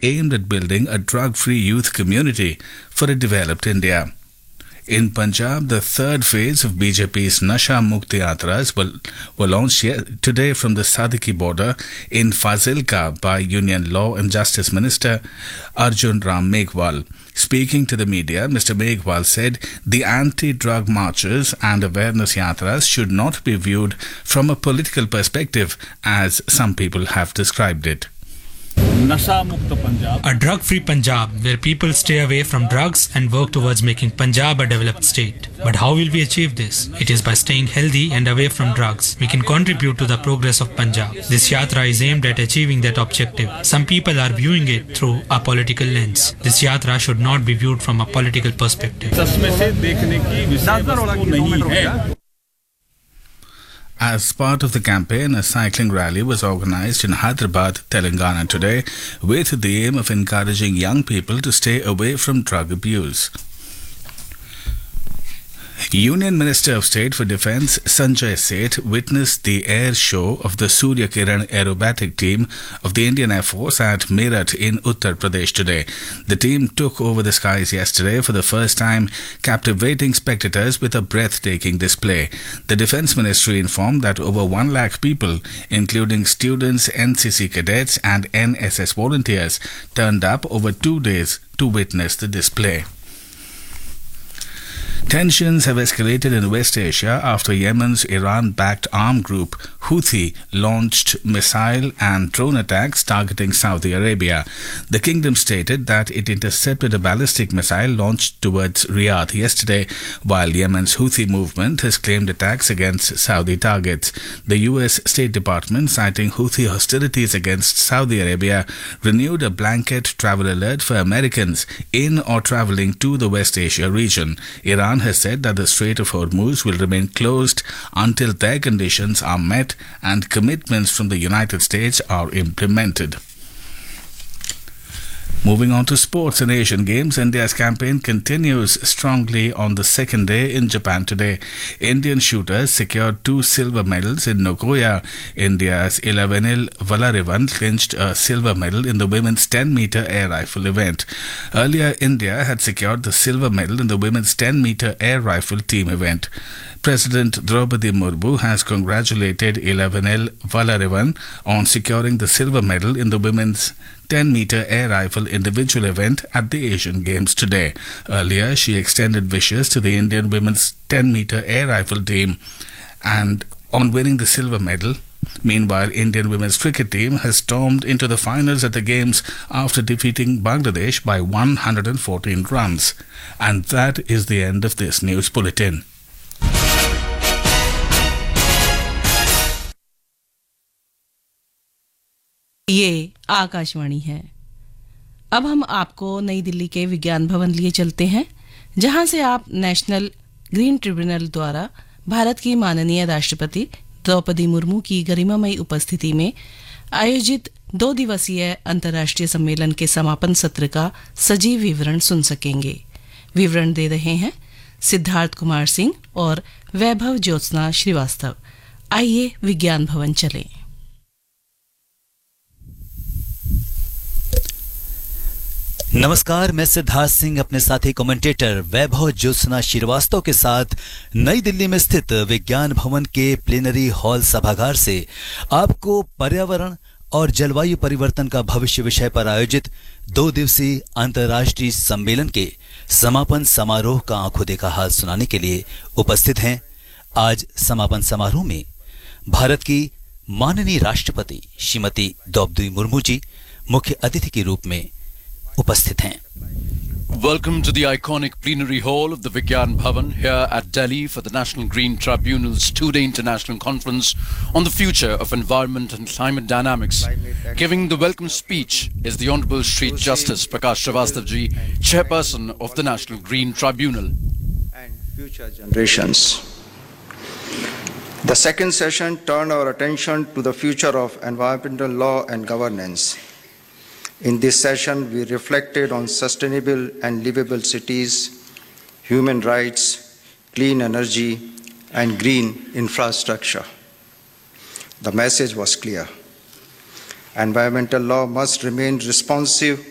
aimed at building a drug-free youth community for a developed India. In Punjab, the third phase of BJP's Nasha Mukti Yatras were launched today from the Sadiki border in Fazilka by Union Law and Justice Minister Arjun Ram Meghwal. Speaking to the media, Mr. Meghwal said the anti-drug marches and awareness yatras should not be viewed from a political perspective, as some people have described it. A drug-free Punjab where people stay away from drugs and work towards making Punjab a developed state. But how will we achieve this? It is by staying healthy and away from drugs. We can contribute to the progress of Punjab. This yatra is aimed at achieving that objective. Some people are viewing it through a political lens. This yatra should not be viewed from a political perspective. As part of the campaign, a cycling rally was organized in Hyderabad, Telangana today with the aim of encouraging young people to stay away from drug abuse. Union Minister of State for Defence Sanjay Seth witnessed the air show of the Surya Kiran aerobatic team of the Indian Air Force at Meerut in Uttar Pradesh today. The team took over the skies yesterday for the first time, captivating spectators with a breathtaking display. The Defence Ministry informed that over 1 lakh people, including students, NCC cadets and NSS volunteers, turned up over 2 days to witness the display. Tensions have escalated in West Asia after Yemen's Iran-backed armed group Houthi launched missile and drone attacks targeting Saudi Arabia. The kingdom stated that it intercepted a ballistic missile launched towards Riyadh yesterday, while Yemen's Houthi movement has claimed attacks against Saudi targets. The US State Department, citing Houthi hostilities against Saudi Arabia, renewed a blanket travel alert for Americans in or traveling to the West Asia region. Iran has said that the Strait of Hormuz will remain closed until their conditions are met and commitments from the United States are implemented. Moving on to sports and Asian Games, India's campaign continues strongly on the second day in Japan today. Indian shooters secured 2 silver medals in Nagoya. India's Ilavenil Valarivan clinched a silver medal in the women's 10-meter air rifle event. Earlier, India had secured the silver medal in the women's 10-meter air rifle team event. President Draupadi Murmu has congratulated Ilavenil Valarivan on securing the silver medal in the women's 10-meter air rifle individual event at the Asian Games today. Earlier, she extended wishes to the Indian women's 10-meter air rifle team and on winning the silver medal. Meanwhile, Indian women's cricket team has stormed into the finals at the Games after defeating Bangladesh by 114 runs. And that is the end of this news bulletin. ये आकाशवाणी है। अब हम आपको नई दिल्ली के विज्ञान भवन लिए चलते हैं, जहां से आप नेशनल ग्रीन ट्रिब्यूनल द्वारा भारत की माननीय राष्ट्रपति द्रौपदी मुर्मू की गरिमामयी उपस्थिति में आयोजित 2 दिवसीय अंतर्राष्ट्रीय सम्मेलन के समापन सत्र का सजीव विवरण सुन सकेंगे। विवरण दे रहे हैं सिद्धार्थ कुमार सिंह और वैभव ज्योत्सना श्रीवास्तव। आइए विज्ञान भवन चलें। नमस्कार, मैं सिद्धार्थ सिंह अपने साथी कमेंटेटर वैभव ज्योत्सना श्रीवास्तव के साथ नई दिल्ली में स्थित विज्ञान भवन के प्लेनरी हॉल सभागार से आपको पर्यावरण और जलवायु परिवर्तन का भविष्य विषय पर आयोजित 2 दिवसीय अंतर्राष्ट्रीय सम्मेलन के समापन समारोह का आंखों देखा हाल सुनाने के लिए उपस्थित हैं। आज समापन समारोह में भारत की माननीय राष्ट्रपति श्रीमती द्रौपदी मुर्मू जी मुख्य अतिथि के रूप में उपस्थित हैं। Welcome to the iconic plenary hall of the Vigyan Bhavan here at Delhi for the National Green Tribunal's 2-day international conference on the future of environment and climate dynamics. Giving the welcome speech is the Honorable Shri Justice Prakash Srivastava ji, Chairperson of the National Green Tribunal. And future generations. The second session turned our attention to the future of environmental law and governance. In this session, we reflected on sustainable and livable cities, human rights, clean energy, and green infrastructure. The message was clear. Environmental law must remain responsive